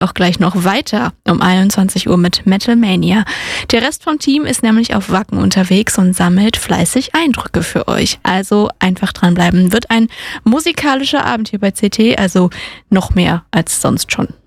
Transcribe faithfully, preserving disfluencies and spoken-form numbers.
auch gleich noch weiter um einundzwanzig Uhr mit Metal Mania. Der Rest vom Team ist nämlich auf Wacken unterwegs und sammelt fleißig Eindrücke für euch. Also einfach dranbleiben. Wird ein musikalischer Abend hier bei C T, also noch mehr als sonst schon.